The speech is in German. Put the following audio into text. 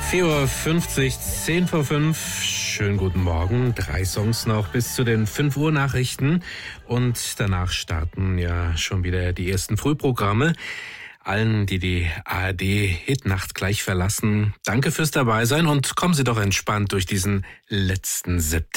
4:50 Uhr, 10 vor 5. Schönen guten Morgen. 3 Songs noch bis zu den 5 Uhr Nachrichten. Und danach starten ja schon wieder die ersten Frühprogramme. Allen, die die ARD-Hitnacht gleich verlassen, danke fürs Dabeisein und kommen Sie doch entspannt durch diesen letzten September.